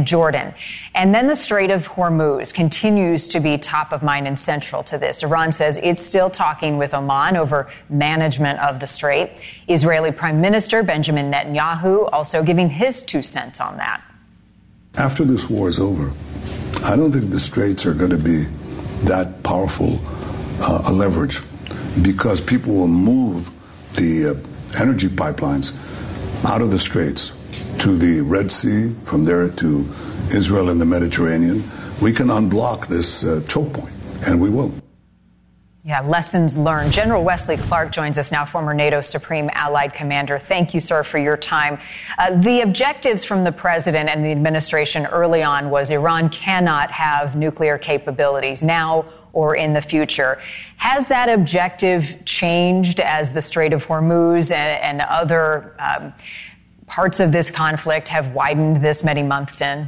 Jordan. And then the Strait of Hormuz continues to be top of mind and central to this. Iran says it's still talking with Oman over management of the strait. Israeli Prime Minister Benjamin Netanyahu also giving his 2 cents on that. After this war is over, I don't think the straits are going to be that powerful a leverage, because people will move the energy pipelines out of the straits to the Red Sea, from there to Israel and the Mediterranean. We can unblock this choke point, and we will. Yeah, lessons learned. General Wesley Clark joins us now, former NATO Supreme Allied Commander. Thank you, sir, for your time. The objectives from the president and the administration early on was Iran cannot have nuclear capabilities now or in the future. Has that objective changed as the Strait of Hormuz and other parts of this conflict have widened this many months in?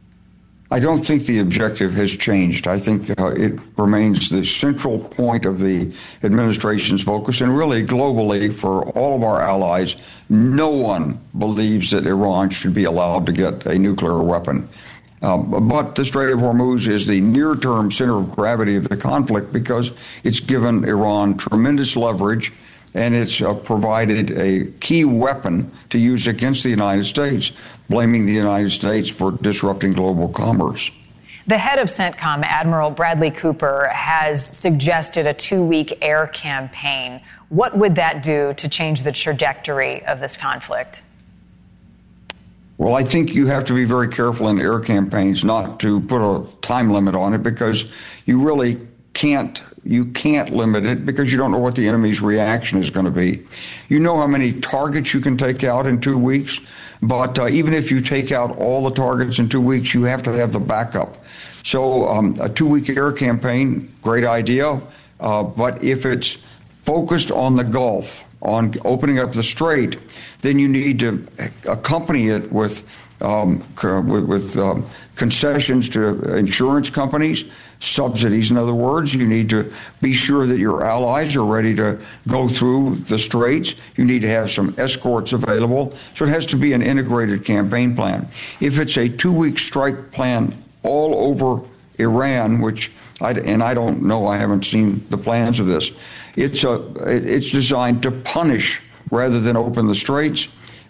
I don't think the objective has changed. I think it remains the central point of the administration's focus, and really globally for all of our allies, no one believes that Iran should be allowed to get a nuclear weapon. But the Strait of Hormuz is the near-term center of gravity of the conflict because it's given Iran tremendous leverage, and it's provided a key weapon to use against the United States, blaming the United States for disrupting global commerce. The head of CENTCOM, Admiral Bradley Cooper, has suggested a 2-week air campaign. What would that do to change the trajectory of this conflict? Well, I think you have to be very careful in air campaigns not to put a time limit on it, because you really can't limit it because you don't know what the enemy's reaction is going to be. You know how many targets you can take out in 2 weeks, but even if you take out all the targets in 2 weeks, you have to have the backup. So a 2-week air campaign, great idea, but if it's focused on the Gulf, on opening up the strait, then you need to accompany it with concessions to insurance companies, subsidies. In other words, you need to be sure that your allies are ready to go through the straits. You need to have some escorts available. So it has to be an integrated campaign plan. If it's a 2-week strike plan all over Iran, which I don't know, I haven't seen the plans of this. It's designed to punish rather than open the straits.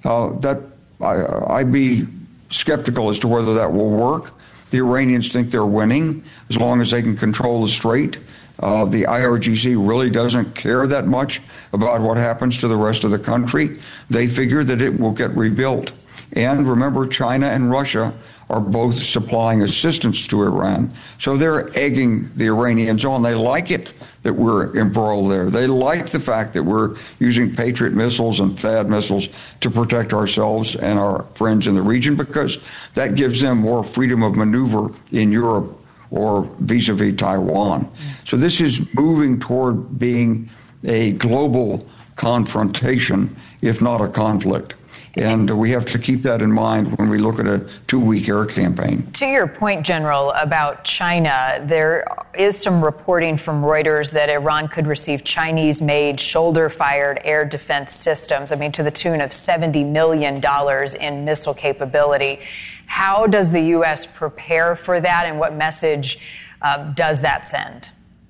I'd be skeptical as to whether that will work. The Iranians think they're winning as long as they can control the strait. The IRGC really doesn't care that much about what happens to the rest of the country. They figure that it will get rebuilt. And remember, China and Russia are both supplying assistance to Iran. So they're egging the Iranians on. They like it that we're embroiled there. They like the fact that we're using Patriot missiles and THAAD missiles to protect ourselves and our friends in the region, because that gives them more freedom of maneuver in Europe or vis-a-vis Taiwan. So this is moving toward being a global confrontation, if not a conflict. And we have to keep that in mind when we look at a 2-week air campaign. To your point, General, about China, there is some reporting from Reuters that Iran could receive Chinese-made shoulder-fired air defense systems, to the tune of $70 million in missile capability. How does the U.S. prepare for that, and what message does that send?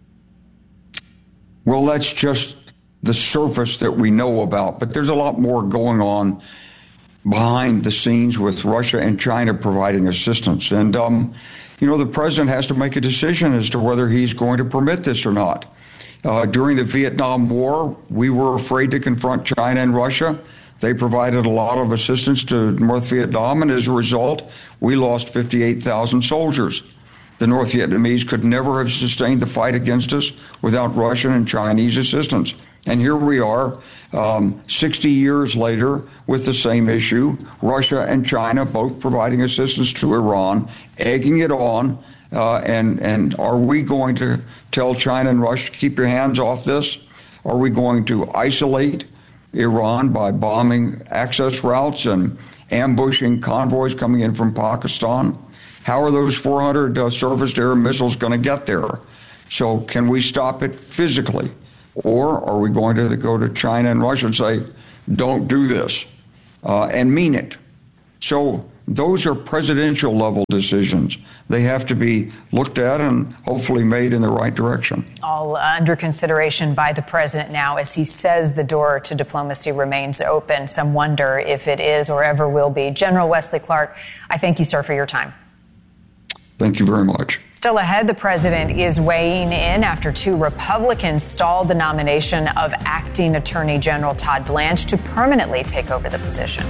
Well, that's just the surface that we know about, but there's a lot more going on behind the scenes with Russia and China providing assistance. And, the president has to make a decision as to whether he's going to permit this or not. During the Vietnam War, we were afraid to confront China and Russia. They provided a lot of assistance to North Vietnam, and as a result, we lost 58,000 soldiers. The North Vietnamese could never have sustained the fight against us without Russian and Chinese assistance. And here we are, 60 years later, with the same issue. Russia and China both providing assistance to Iran, egging it on. And are we going to tell China and Russia to keep your hands off this? Are we going to isolate Iran by bombing access routes and ambushing convoys coming in from Pakistan? How are those 400 surface-to-air missiles going to get there? So can we stop it physically? Or are we going to go to China and Russia and say, don't do this, and mean it? So those are presidential level decisions. They have to be looked at and hopefully made in the right direction. All under consideration by the president now as he says the door to diplomacy remains open. Some wonder if it is or ever will be. General Wesley Clark, I thank you, sir, for your time. Thank you very much. Still ahead, the president is weighing in after 2 Republicans stalled the nomination of acting Attorney General Todd Blanche to permanently take over the position.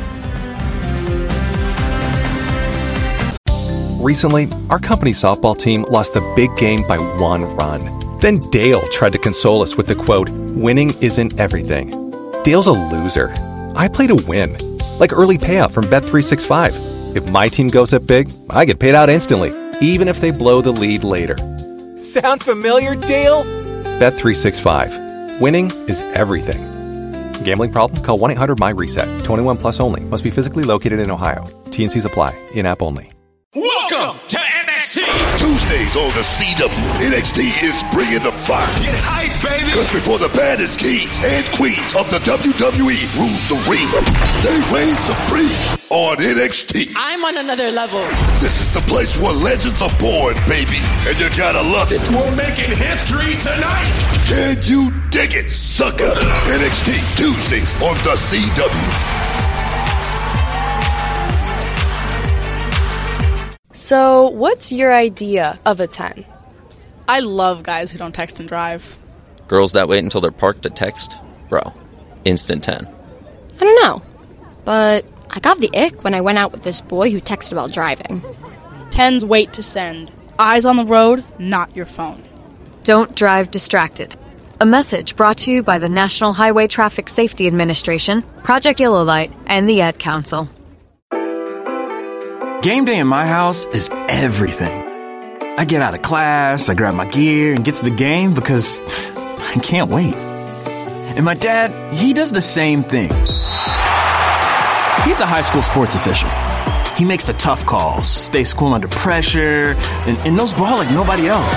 Recently, our company's softball team lost the big game by 1 run. Then Dale tried to console us with the quote, "Winning isn't everything." Dale's a loser. I play to win. Like early payout from Bet365. If my team goes up big, I get paid out instantly, even if they blow the lead later. Sound familiar, Dale? Bet365. Winning is everything. Gambling problem? Call 1-800-MY-RESET. 21 plus only. Must be physically located in Ohio. T&Cs apply. In-app only. Welcome to NXT. Tuesdays on the CW. NXT is bringing the fire. Get hype, baby. Because before the baddest kings and queens of the WWE rule the ring, they reign supreme on NXT. I'm on another level. This is the place where legends are born, baby. And you gotta love it. We're making history tonight. Can you dig it, sucker? NXT Tuesdays on the CW. So, what's your idea of a 10? I love guys who don't text and drive. Girls that wait until they're parked to text? Bro, instant 10. I don't know, but I got the ick when I went out with this boy who texted while driving. 10s wait to send. Eyes on the road, not your phone. Don't drive distracted. A message brought to you by the National Highway Traffic Safety Administration, Project Yellow Light, and the Ad Council. Game day in my house is everything. I get out of class, I grab my gear, and get to the game because I can't wait. And my dad, he does the same thing. He's a high school sports official. He makes the tough calls, stays cool under pressure, and knows ball like nobody else.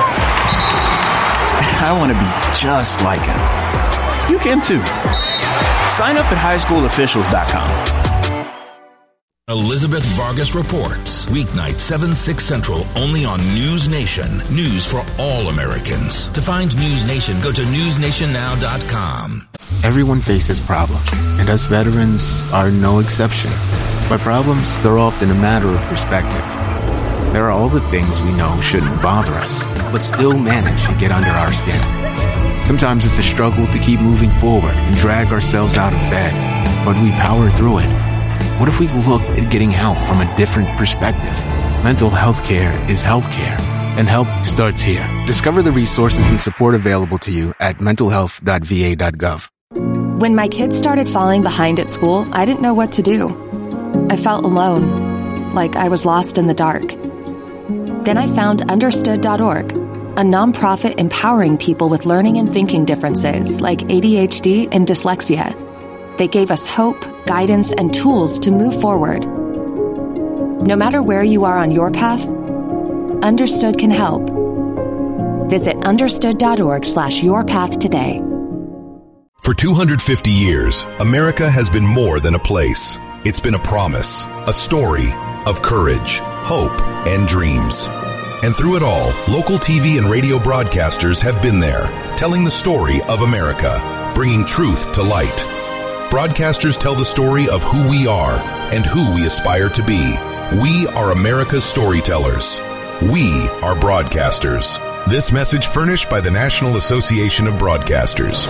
I want to be just like him. You can too. Sign up at highschoolofficials.com. Elizabeth Vargas reports. Weeknight 7, 6 Central, only on News Nation. News for all Americans. To find News Nation, go to newsnationnow.com. Everyone faces problems, and us veterans are no exception. But problems, they're often a matter of perspective. There are all the things we know shouldn't bother us, but still manage to get under our skin. Sometimes it's a struggle to keep moving forward and drag ourselves out of bed, but we power through it. What if we looked at getting help from a different perspective? Mental health care is health care, and help starts here. Discover the resources and support available to you at mentalhealth.va.gov. When my kids started falling behind at school, I didn't know what to do. I felt alone, like I was lost in the dark. Then I found Understood.org, a nonprofit empowering people with learning and thinking differences like ADHD and dyslexia. They gave us hope, guidance, and tools to move forward. No matter where you are on your path, Understood can help. Visit understood.org/yourpath today. For 250 years, America has been more than a place. It's been a promise, a story of courage, hope, and dreams. And through it all, local TV and radio broadcasters have been there, telling the story of America, bringing truth to light. Broadcasters tell the story of who we are and who we aspire to be. We are America's storytellers. We are broadcasters. This message furnished by the National Association of Broadcasters.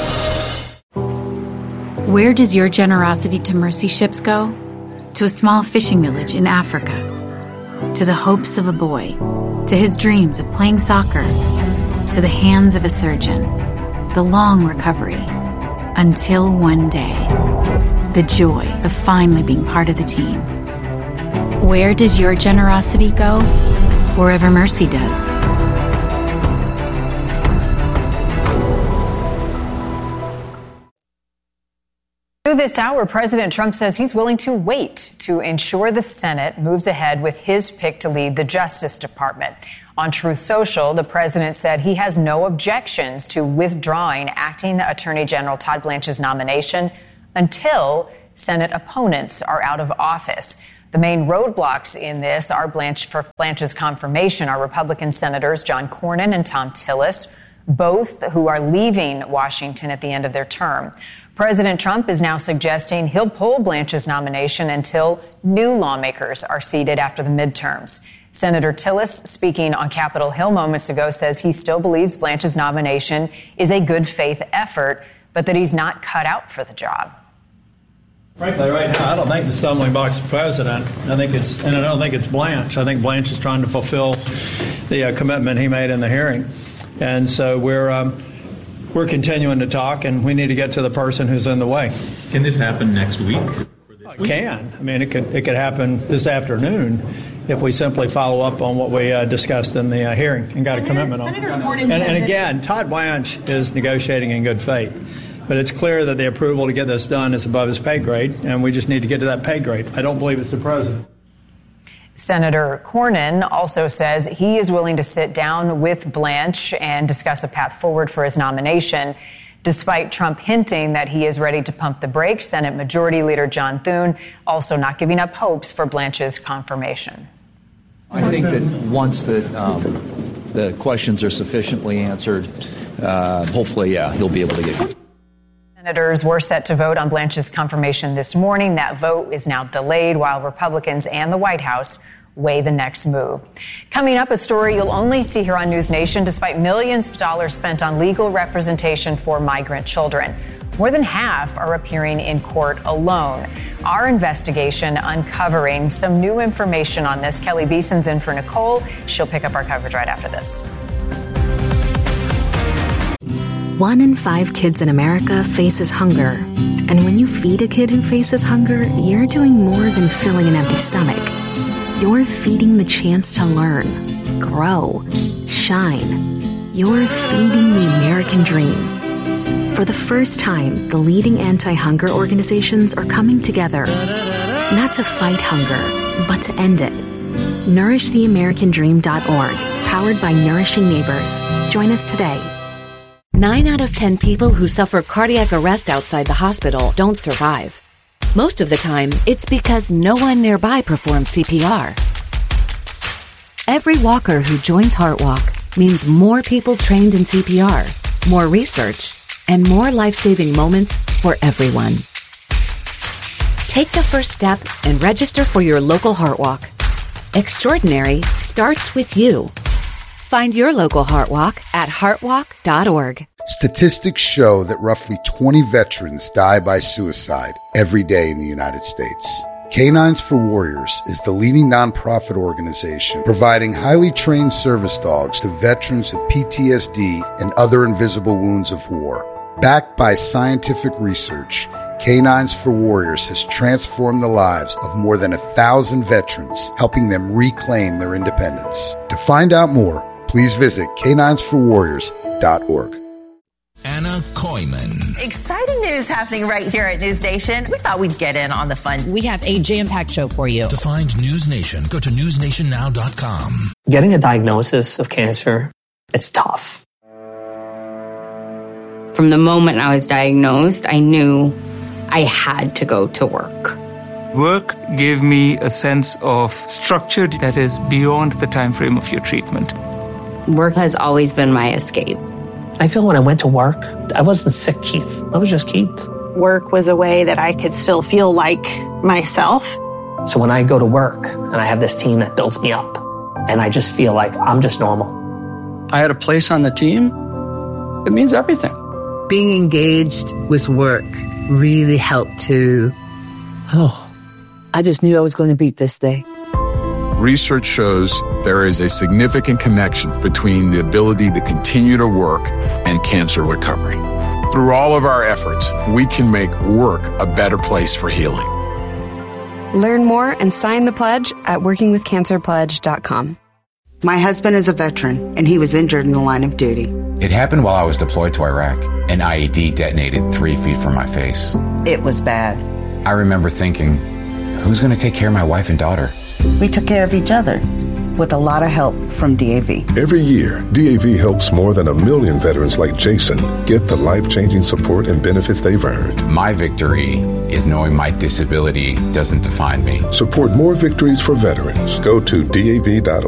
Where does your generosity to mercy ships go? To a small fishing village in Africa. To the hopes of a boy. To his dreams of playing soccer. To the hands of a surgeon. The long recovery. Until one day, the joy of finally being part of the team. Where does your generosity go? Wherever mercy does. Through this hour, President Trump says he's willing to wait to ensure the Senate moves ahead with his pick to lead the Justice Department. On Truth Social, the president said he has no objections to withdrawing acting Attorney General Todd Blanche's nomination until Senate opponents are out of office. The main roadblocks in this are Blanche's confirmation are Republican Senators John Cornyn and Thom Tillis, both who are leaving Washington at the end of their term. President Trump is now suggesting he'll pull Blanche's nomination until new lawmakers are seated after the midterms. Senator Tillis, speaking on Capitol Hill moments ago, says he still believes Blanche's nomination is a good faith effort, but that he's not cut out for the job. Frankly, right now, I don't think the stumbling block is the president. I don't think it's Blanche. I think Blanche is trying to fulfill the commitment he made in the hearing, and so we're continuing to talk, and we need to get to the person who's in the way. Can this happen next week? It can. I mean, it could happen this afternoon if we simply follow up on what we discussed in the hearing and got a commitment on. And again, Todd Blanche is negotiating in good faith. But it's clear that the approval to get this done is above his pay grade, and we just need to get to that pay grade. I don't believe it's the president. Senator Cornyn also says he is willing to sit down with Blanche and discuss a path forward for his nomination. Despite Trump hinting that he is ready to pump the brakes, Senate Majority Leader John Thune also not giving up hopes for Blanche's confirmation. I think that once the questions are sufficiently answered, hopefully, he'll be able to get. Senators were set to vote on Blanche's confirmation this morning. That vote is now delayed while Republicans and the White House weigh the next move. Coming up, a story you'll only see here on News Nation. Despite millions of dollars spent on legal representation for migrant children, more than half are appearing in court alone. Our investigation uncovering some new information on this. Kelly Beeson's in for Nicole. She'll pick up our coverage right after this. 1 in 5 kids in America faces hunger. And when you feed a kid who faces hunger, you're doing more than filling an empty stomach. You're feeding the chance to learn, grow, shine. You're feeding the American dream. For the first time, the leading anti-hunger organizations are coming together, not to fight hunger, but to end it. NourishTheAmericanDream.org, powered by Nourishing Neighbors. Join us today. 9 out of 10 people who suffer cardiac arrest outside the hospital don't survive. Most of the time, it's because no one nearby performs CPR. Every walker who joins HeartWalk means more people trained in CPR, more research, and more life-saving moments for everyone. Take the first step and register for your local HeartWalk. Extraordinary starts with you. Find your local HeartWalk at heartwalk.org. Statistics show that roughly 20 veterans die by suicide every day in the United States. Canines for Warriors is the leading nonprofit organization providing highly trained service dogs to veterans with PTSD and other invisible wounds of war. Backed by scientific research, Canines for Warriors has transformed the lives of more than 1,000 veterans, helping them reclaim their independence. To find out more, please visit caninesforwarriors.org. Anna Koyman. Exciting news happening right here at News Nation. We thought we'd get in on the fun. We have a jam-packed show for you. To find News Nation, go to newsnationnow.com. Getting a diagnosis of cancer, it's tough. From the moment I was diagnosed, I knew I had to go to work. Work gave me a sense of structure that is beyond the time frame of your treatment. Work has always been my escape. I feel when I went to work, I wasn't sick, Keith. I was just Keith. Work was a way that I could still feel like myself. So when I go to work and I have this team that builds me up, and I just feel like I'm just normal. I had a place on the team. It means everything. Being engaged with work really helped to, I just knew I was going to beat this day. Research shows there is a significant connection between the ability to continue to work and cancer recovery. Through all of our efforts, we can make work a better place for healing. Learn more and sign the pledge at workingwithcancerpledge.com. My husband is a veteran, and he was injured in the line of duty. It happened while I was deployed to Iraq. An IED detonated 3 feet from my face. It was bad. I remember thinking, who's going to take care of my wife and daughter? We took care of each other. with a lot of help from DAV. Every year, DAV helps more than 1 million veterans like Jason get the life-changing support and benefits they've earned. My victory is knowing my disability doesn't define me. Support more victories for veterans. Go to DAV.org.